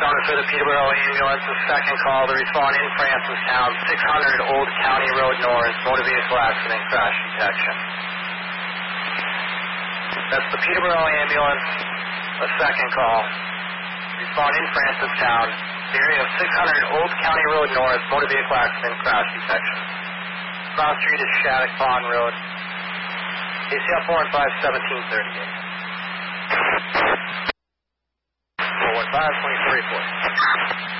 Stoners for the Peterborough ambulance, the second call to respond in Francistown, 600 Old County Road North, motor vehicle accident crash detection. That's the Peterborough ambulance, a second call. Respond in Francistown, the area of 600 Old County Road North, motor vehicle accident crash detection. Cross Street is Shattuck Pond Road. ACL 415 1738. 415 2034.